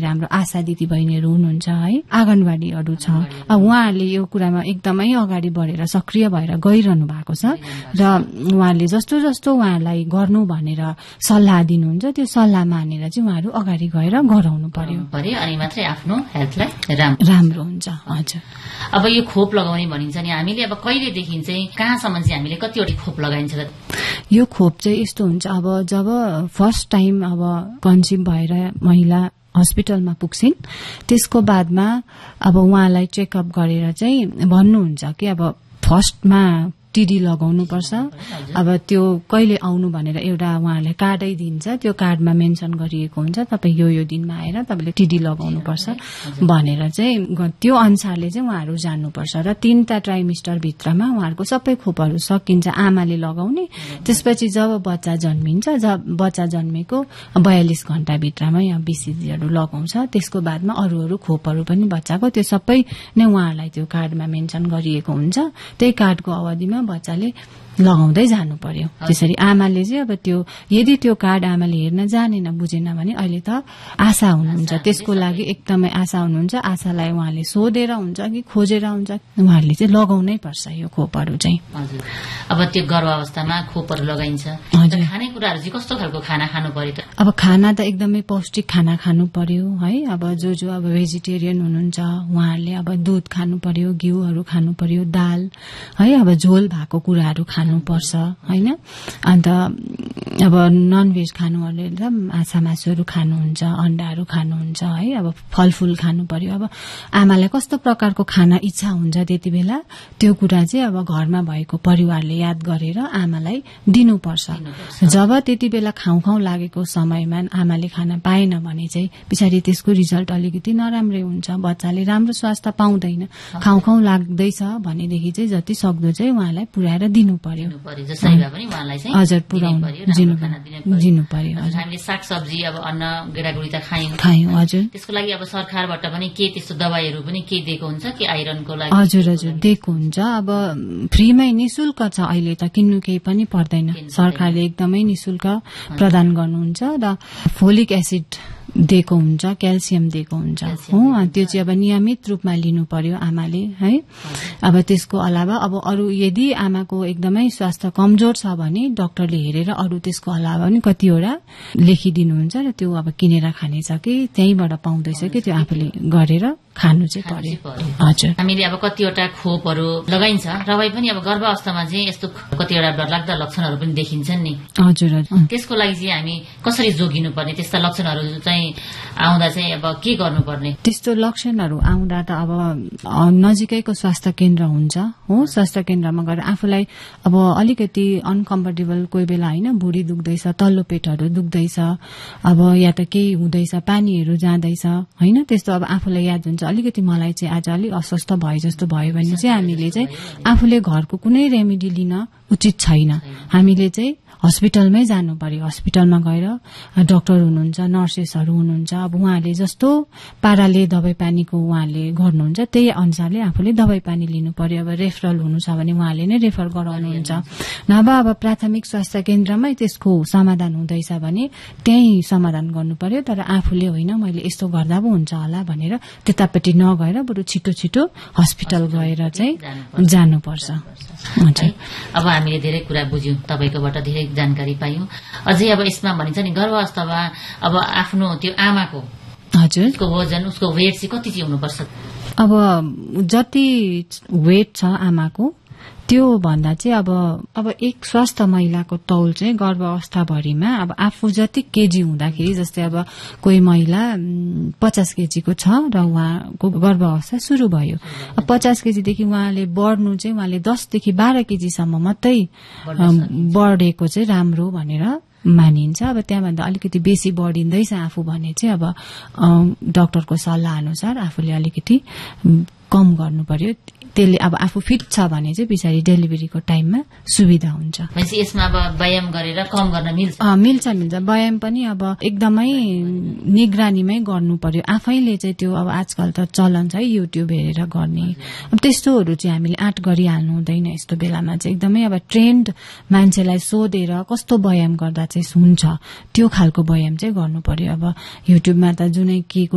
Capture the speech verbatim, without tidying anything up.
हाम्रो आशा दिदी बहिनीहरू हुनुहुन्छ है, आँगनबाडीहरू छ, उहाँहरूले यो कुरामा एकदमै अगाडि बढेर सक्रिय भएर गइरहनु भएको छ र उहाँले जस्तो जस्तो उहाँलाई गर्नु भनेर सल्लाह दिनुहुन्छ त्यो सल्लाह मानेर चाहिँ उहाँहरू अगाडि गएर गराउनु पर्यो पर्यो अनि मात्रै आफ्नो हेल्थलाई राम्रो हुन्छ। हजुर, अब यो खोप लगाउने भनिन्छ नि, हामीले अब कहिलेदेखि चाहिँ कहाँसम्म चाहिँ हामीले कतिवटा खोप लगाइन्छ त? यो खोप चाहिँ यस्तो हुन्छ, अब जब फर्स्ट टाइम अब कन्सिभ भएर महिला हस्पिटलमा पुग्छिन् त्यसको बादमा अब उहाँलाई चेकअप गरेर चाहिँ भन्नुहुन्छ कि अब फर्स्टमा टिडी लगाउनु पर्छ। अब त्यो कहिले आउनु भनेर एउटा उहाँले कार्डै दिन्छ, त्यो कार्डमा मेन्सन गरिएको हुन्छ तपाईँ यो यो दिनमा आएर तपाईँले टिडी लगाउनु पर्छ भनेर चाहिँ त्यो अनुसारले चाहिँ उहाँहरू जान्नुपर्छ र तीनटा ट्राइमिस्टर भित्रमा उहाँहरूको सबै खोपहरू सकिन्छ आमाले लगाउने। त्यसपछि जब बच्चा जन्मिन्छ, जब बच्चा जन्मेको बयालिस घण्टा भित्रमा यहाँ बीसीजीहरू लगाउँछ। त्यसको बादमा अरू अरू खोपहरू पनि बच्चाको त्यो सबै नै उहाँहरूलाई त्यो कार्डमा मेन्सन गरिएको हुन्छ। त्यही कार्डको अवधिमा बच्चाले लगाउँदै जानु पर्यो। त्यसरी आमाले चाहिँ अब त्यो यदि त्यो कार्ड आमाले हेर्न जानेन बुझेन भने अहिले त आशा हुनुहुन्छ, त्यसको लागि एकदमै आशा हुनुहुन्छ। आशालाई उहाँले सोधेर हुन्छ कि खोजेर हुन्छ उहाँहरूले चाहिँ लगाउनै पर्छ यो खोपहरू चाहिँ। हजुर, अब त्यो गर्भावस्थामा खोपहरू लगाइन्छ, खानेकुराहरू चाहिँ कस्तो खालको खाना खानु पर्यो त? अब खाना त एकदमै पौष्टिक खाना खानु पर्यो है। अब जो जो अब भेजिटेरियन हुनुहुन्छ उहाँहरूले अब दुध खानु पर्यो, घिउहरू खानु पर्यो, दाल है, अब झोल भएको कुराहरू खानु पर्छ हैन। अन्त अब ननभेज खानुहरूले त माछा मासुहरू खानुहुन्छ, अण्डाहरू खानुहुन्छ है। अब फलफूल खानु पर्यो। अब आमालाई कस्तो प्रकारको खाना इच्छा हुन्छ त्यति बेला त्यो कुरा चाहिँ अब घरमा भएको परिवारले याद गरेर आमालाई दिनुपर्छ। जब त्यति बेला खाउ खाउ लागेको समयमा आमाले खाना पाएन भने चाहिँ पछाडि त्यसको रिजल्ट अलिकति नराम्रै हुन्छ, बच्चाले राम्रो स्वास्थ्य पाउँदैन। खाउ खाउ लाग्दैछ भनेदेखि चाहिँ जति सक्दो चाहिँ उहाँलाई पुर्याएर दिनु पर्यो। हजुर, पुर्याउनु दिनु पर्यो। हामीले सागसब्जी अब अन्न गेडागुडी त खायौं खायौं हजुर। त्यसको लागि अब सरकारबाट पनि के त्यस्तो दबाईहरू पनि के दिएको हुन्छ कि आइरनको लागि? हजुर हजुर, दिएको हुन्छ। अब फ्रीमै निशुल्क छ, अहिले त किन्नु केही पनि पर्दैन। सरकारले एकदमै निशुल्क प्रदान गर्नुहुन्छ र फोलिक एसिड दिएको हुन्छ, क्याल्सियम दिएको हुन्छ हो। त्यो चाहिँ अब नियमित रूपमा लिनु पर्यो आमाले है। अब त्यसको अलावा अब अरू यदि आमाको एकदमै स्वास्थ्य कमजोर छ भने डाक्टरले हेरेर अरू त्यसको अलावा पनि कतिवटा लेखिदिनुहुन्छ र त्यो अब किनेर खानेछ कि त्यहीँबाट पाउँदैछ कि त्यो आफूले गरेर खानु चाहिँ पर्यो। हजुर, हामीले अब कतिवटा खोपहरू लगाइन्छ र भए पनि अब गर्भावस्थामा चाहिँ यस्तो कतिवटा डरलाग्दा लक्षणहरू पनि देखिन्छन् नि। हजुर हजुर, त्यसको लागि चाहिँ हामी कसरी जोगिनु पर्ने? त्यस्ता लक्षणहरू चाहिँ आउँदा चाहिँ अब के गर्नुपर्ने? त्यस्तो लक्षणहरू आउँदा त अब नजिकैको स्वास्थ्य केन्द्र हुन्छ हो, स्वास्थ्य केन्द्रमा गएर आफूलाई अब अलिकति अनकम्फर्टेबल कोही बेला होइन, भुँडी दुख्दैछ, तल्लो पेटहरू दुख्दैछ, अब या त केही हुँदैछ, पानीहरू जाँदैछ होइन, त्यस्तो अब आफूलाई याद हुन्छ अलिकति मलाई चाहिँ आज अलिक अस्वस्थ भए जस्तो भयो भने चाहिँ हामीले चाहिँ आफूले घरको कुनै रेमेडी लिन उचित छैन। हामीले चाहिँ हस्पिटलमै जानु पर्यो। हस्पिटलमा गएर डाक्टर हुनुहुन्छ, नर्सेसहरू हुनुहुन्छ, अब उहाँले जस्तो पाराले दबाई पानीको उहाँले गर्नुहुन्छ त्यही अनुसारले आफूले दबाई पानी लिनु पर्यो। अब रेफरल हुनु छ भने उहाँले नै रेफर गराउनुहुन्छ, नभए अब प्राथमिक स्वास्थ्य केन्द्रमै त्यसको समाधान हुँदैछ भने त्यही समाधान गर्नु पर्यो। तर आफूले होइन मैले यस्तो गर्दा पो हुन्छ होला भनेर त्यतापट्टि नगएर बरु छिटो छिटो हस्पिटल गएर चाहिँ जानुपर्छ। अब हामीले धेरै कुरा बुझ्यौं, तपाईँकोबाट धेरै जानकारी पायौं। अझै अब यसमा भनिन्छ नि गर्भावस्थामा अब आफ्नो त्यो आमाको हजुर उसको वजन उसको वेट चाहिँ कति चाहिँ हुनुपर्छ? अब जति वेट छ आमाको त्यो भन्दा चाहिँ अब अब एक स्वस्थ महिलाको तौल चाहिँ गर्भावस्थाभरिमा अब आफू जति केजी हुँदाखेरि, जस्तै अब कोही महिला पचास केजीको छ र उहाँको गर्भावस्था शुरू भयो, अब पचास केजीदेखि उहाँले बढ्नु चाहिँ उहाँले दसदेखि बाह्र केजीसम्म मात्रै बढेको चाहिँ राम्रो भनेर मानिन्छ। अब त्यहाँभन्दा अलिकति बेसी बढिँदैछ आफू भने चाहिँ अब डाक्टरको सल्लाह अनुसार आफूले अलिकति कम गर्नु पर्यो। त्यसले अब आफू फिट छ भने चाहिँ पछाडि डेलिभरीको टाइममा सुविधा हुन्छ। यसमा अब व्यायाम गरेर कम गर्न मिल्छ? मिल्छ मिल्छ व्यायाम पनि अब एकदमै निगरानीमै गर्नु पर्यो। आफैले चाहिँ त्यो अब आजकल त चलन छ है युट्युब हेरेर गर्ने, अब त्यस्तोहरू चाहिँ हामीले आँट गरिहाल्नु हुँदैन। यस्तो बेलामा चाहिँ एकदमै अब ट्रेन्ड मान्छेलाई सोधेर कस्तो व्यायाम गर्दा चाहिँ हुन्छ त्यो खालको व्यायाम चाहिँ गर्नु पर्यो। अब युट्युबमा त जुनै के